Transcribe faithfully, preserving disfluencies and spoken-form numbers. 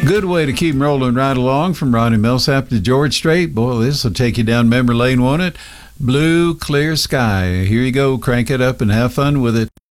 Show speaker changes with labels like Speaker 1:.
Speaker 1: Good way to keep 'em rolling right along from Ronnie Millsap to George Strait. Boy, this will take you down memory lane, won't it? Blue, Clear Sky. Here you go. Crank it up and have fun with it.